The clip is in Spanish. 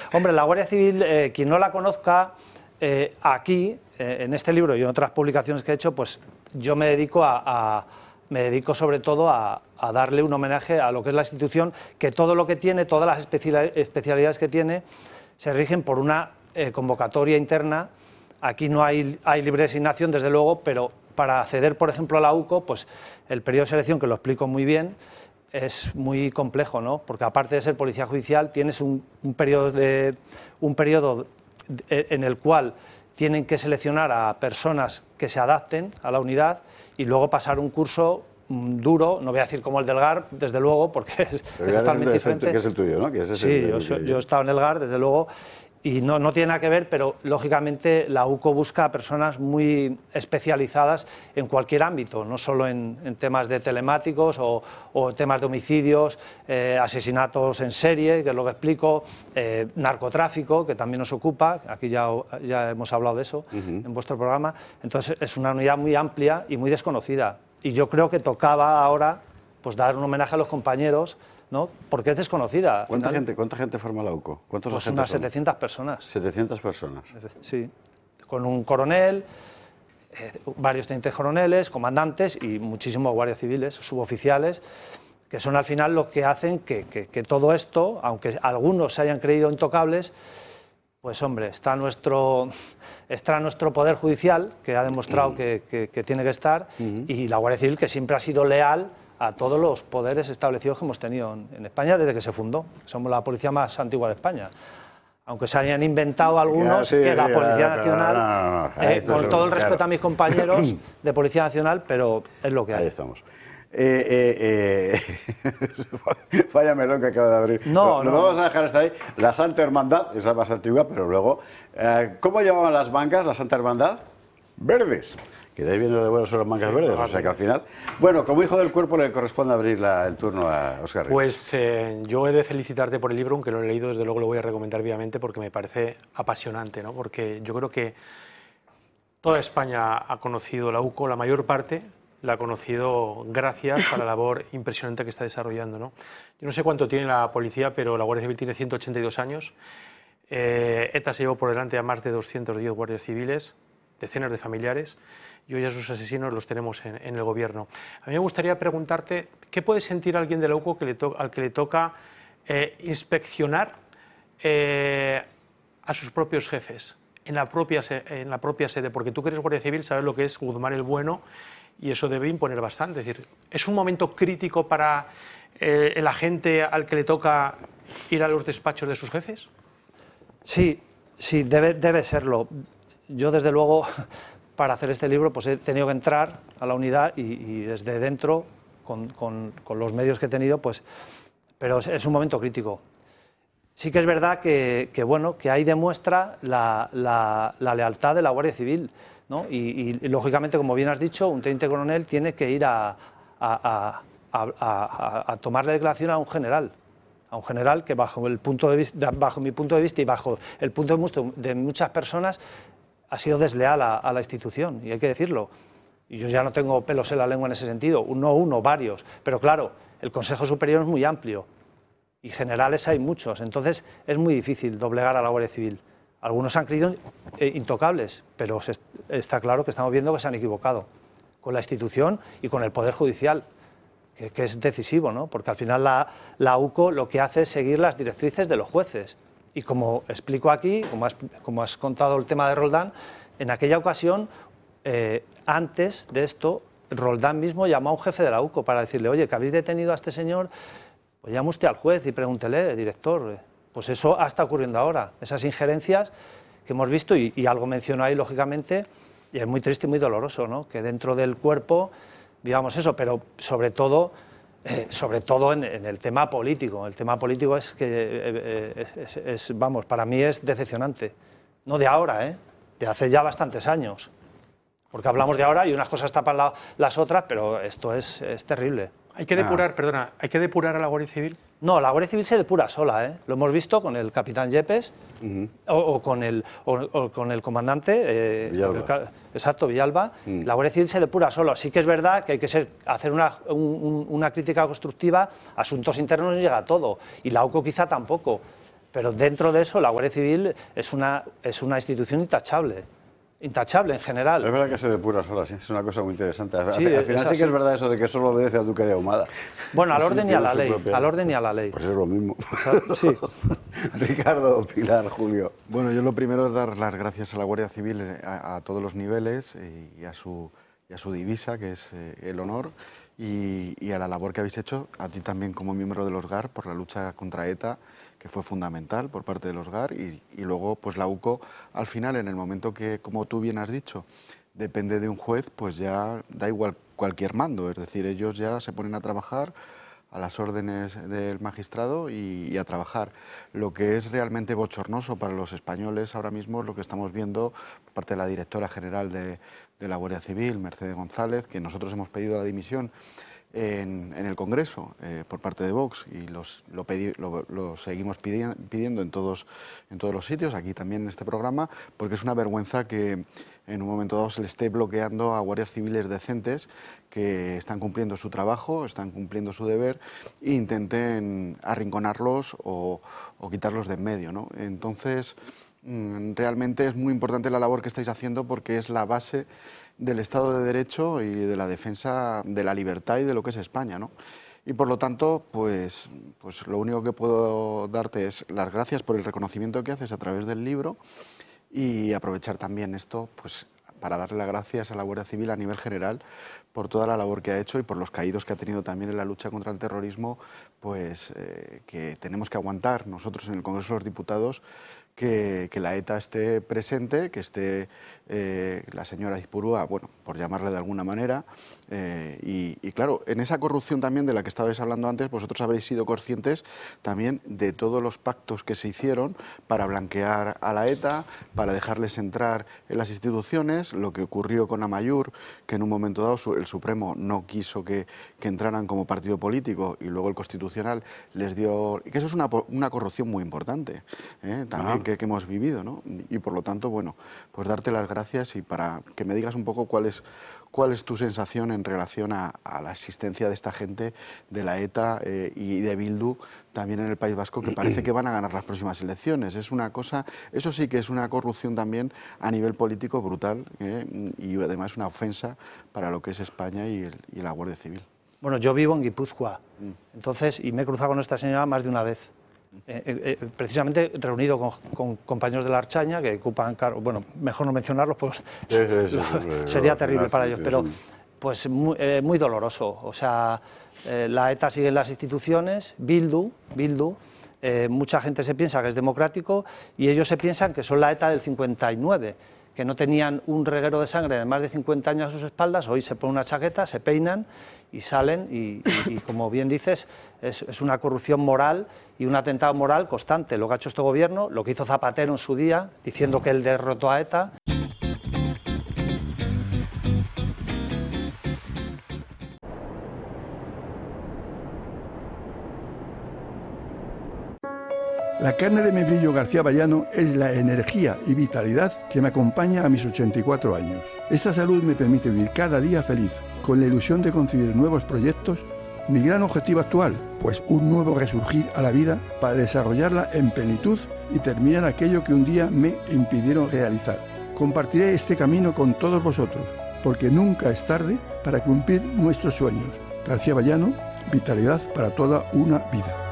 Hombre, la Guardia Civil, quien no la conozca, aquí, en este libro y en otras publicaciones que he hecho, pues yo me dedico sobre todo a darle un homenaje a lo que es la institución, que todo lo que tiene, todas las especialidades que tiene, se rigen por una convocatoria interna. Aquí no hay libre designación, desde luego, pero para acceder, por ejemplo, a la UCO, pues el periodo de selección, que lo explico muy bien, es muy complejo, ¿no? Porque aparte de ser policía judicial, tienes un periodo en el cual tienen que seleccionar a personas que se adapten a la unidad y luego pasar un curso duro, no voy a decir como el del GAR, desde luego, porque es totalmente diferente. Que es el tuyo, ¿no? Que sí, yo he estado en el GAR, desde luego, y no tiene nada que ver, pero lógicamente la UCO busca a personas muy especializadas en cualquier ámbito, no solo en temas de telemáticos o temas de homicidios, asesinatos en serie, que es lo que explico, narcotráfico, que también nos ocupa, aquí ya hemos hablado de eso en vuestro programa. Entonces es una unidad muy amplia y muy desconocida, y yo creo que tocaba ahora pues dar un homenaje a los compañeros, ¿no? Porque es desconocida. ¿Cuánta gente forma la UCO? ¿Cuántos pues agentes unas son? 700 personas. 700 personas. Sí, con un coronel, varios tenientes coroneles, comandantes y muchísimos guardias civiles, suboficiales, que son al final los que hacen que todo esto, aunque algunos se hayan creído intocables, pues hombre, está nuestro Poder Judicial, que ha demostrado que tiene que estar, y la Guardia Civil, que siempre ha sido leal a todos los poderes establecidos que hemos tenido en España desde que se fundó. Somos la policía más antigua de España. Aunque se hayan inventado algunos que la Policía Nacional, con todo el respeto a mis compañeros de Policía Nacional, pero es lo que hay. Ahí estamos. Vaya melón que acaba de abrir. No. Vamos a dejar hasta ahí. La Santa Hermandad, esa más antigua, pero luego... ¿Cómo llamaban las mangas, la Santa Hermandad? Verdes. Que de ahí viene lo de bueno son las mangas verdes, o sea que al final... Bueno, como hijo del cuerpo le corresponde abrir el turno a Óscar Rivas. Pues yo he de felicitarte por el libro, aunque lo he leído, desde luego lo voy a recomendar vivamente porque me parece apasionante, ¿no? Porque yo creo que toda España ha conocido la UCO, la mayor parte la ha conocido gracias a la labor impresionante que está desarrollando, ¿no? Yo no sé cuánto tiene la policía, pero la Guardia Civil tiene 182 años. ETA se llevó por delante a más de 210 guardias civiles, decenas de familiares, y hoy a sus asesinos los tenemos en el gobierno. A mí me gustaría preguntarte, ¿qué puede sentir alguien de la UCO al que le toca inspeccionar a sus propios jefes en la propia sede? Porque tú que eres guardia civil sabes lo que es Guzmán el Bueno, y eso debe imponer bastante. Es decir, ¿es un momento crítico para el agente al que le toca ir a los despachos de sus jefes? Sí, debe serlo. Yo, desde luego, para hacer este libro, pues he tenido que entrar a la unidad y desde dentro, con los medios que he tenido, pues, pero es un momento crítico. Sí que es verdad que ahí demuestra la lealtad de la Guardia Civil, ¿no? Y lógicamente, como bien has dicho, un teniente coronel tiene que ir a tomarle declaración a un general que bajo mi punto de vista y bajo el punto de vista de muchas personas ha sido desleal a la institución, y hay que decirlo. Y yo ya no tengo pelos en la lengua en ese sentido, varios, pero claro, el Consejo Superior es muy amplio y generales hay muchos, entonces es muy difícil doblegar a la Guardia Civil. Algunos han creído intocables, pero está claro que estamos viendo que se han equivocado con la institución y con el Poder Judicial, que es decisivo, ¿no? Porque al final la UCO lo que hace es seguir las directrices de los jueces. Y como explico aquí, como has contado el tema de Roldán, en aquella ocasión, antes de esto, Roldán mismo llamó a un jefe de la UCO para decirle: oye, que habéis detenido a este señor, pues llame usted al juez y pregúntele, director. Pues eso está ocurriendo ahora, esas injerencias que hemos visto, y algo menciono ahí, lógicamente, y es muy triste y muy doloroso, ¿no? Que dentro del cuerpo digamos eso, pero sobre todo en el tema político. El tema político es que, vamos, para mí es decepcionante. No de ahora, de hace ya bastantes años. Porque hablamos de ahora y unas cosas tapan las otras, pero esto es terrible. Hay que depurar, perdona, ¿hay que depurar a la Guardia Civil? No, la Guardia Civil se depura sola, Lo hemos visto con el capitán Yepes o con el comandante, Villalba. Exacto, Villalba. La Guardia Civil se depura sola. Sí que es verdad que hay que hacer una crítica constructiva. Asuntos internos no llega a todo, y la UCO quizá tampoco. Pero dentro de eso la Guardia Civil es una institución intachable en general. Es verdad que se depura sola, sí, es una cosa muy interesante. Sí, al final sí que es verdad eso de que solo obedece al Duque de Ahumada. Bueno, al orden y a la ley, al orden y a la ley. Pues es lo mismo. Sí. Ricardo, Pilar, Julio. Bueno, yo lo primero es dar las gracias a la Guardia Civil a todos los niveles y a su divisa, que es el honor, y a la labor que habéis hecho, a ti también como miembro de los GAR, por la lucha contra ETA, que fue fundamental por parte de los GAR, y luego pues la UCO, al final, en el momento que, como tú bien has dicho, depende de un juez, pues ya da igual cualquier mando, es decir, ellos ya se ponen a trabajar a las órdenes del magistrado y a trabajar. Lo que es realmente bochornoso para los españoles ahora mismo es lo que estamos viendo por parte de la directora general de la Guardia Civil, Mercedes González, que nosotros hemos pedido la dimisión en el Congreso por parte de Vox y lo seguimos pidiendo en todos los sitios, aquí también en este programa, porque es una vergüenza que en un momento dado se le esté bloqueando a guardias civiles decentes que están cumpliendo su trabajo, están cumpliendo su deber e intenten arrinconarlos o quitarlos de en medio, ¿no? Entonces, realmente es muy importante la labor que estáis haciendo porque es la base del Estado de Derecho y de la defensa de la libertad y de lo que es España, ¿no? Y por lo tanto, pues lo único que puedo darte es las gracias por el reconocimiento que haces a través del libro y aprovechar también esto pues para darle las gracias a la Guardia Civil a nivel general por toda la labor que ha hecho y por los caídos que ha tenido también en la lucha contra el terrorismo, pues que tenemos que aguantar nosotros en el Congreso de los Diputados que la ETA esté presente, que esté la señora Izpurúa, bueno, por llamarle de alguna manera, y claro, en esa corrupción también de la que estabais hablando antes, vosotros habréis sido conscientes también de todos los pactos que se hicieron para blanquear a la ETA, para dejarles entrar en las instituciones, lo que ocurrió con Amaiur, que en un momento dado el Supremo no quiso que entraran como partido político y luego el Constitucional les dio... que eso es una corrupción muy importante, también que hemos vivido, ¿no? Y por lo tanto, bueno, pues darte las gracias y para que me digas un poco cuál es tu sensación en relación a la existencia de esta gente, de la ETA y de Bildu, también en el País Vasco, que parece que van a ganar las próximas elecciones. Es una cosa, eso sí que es una corrupción también a nivel político brutal y además una ofensa para lo que es España y la Guardia Civil. Bueno, yo vivo en Guipúzcoa, entonces, y me he cruzado con esta señora más de una vez. Precisamente reunido con compañeros de la Archaña que ocupan cargos, bueno, mejor no mencionarlos, pues sería terrible para ellos, pero pues muy doloroso. O sea, la ETA sigue en las instituciones, Bildu, mucha gente se piensa que es democrático y ellos se piensan que son la ETA del 59, que no tenían un reguero de sangre de más de 50 años a sus espaldas, hoy se ponen una chaqueta, se peinan y salen y como bien dices, es una corrupción moral y un atentado moral constante. Lo que ha hecho este gobierno, lo que hizo Zapatero en su día, diciendo que él derrotó a ETA. La carne de membrillo García Bayano es la energía y vitalidad que me acompaña a mis 84 años. Esta salud me permite vivir cada día feliz, con la ilusión de concebir nuevos proyectos. Mi gran objetivo actual, pues un nuevo resurgir a la vida para desarrollarla en plenitud y terminar aquello que un día me impidieron realizar. Compartiré este camino con todos vosotros, porque nunca es tarde para cumplir nuestros sueños. García Bayano, vitalidad para toda una vida.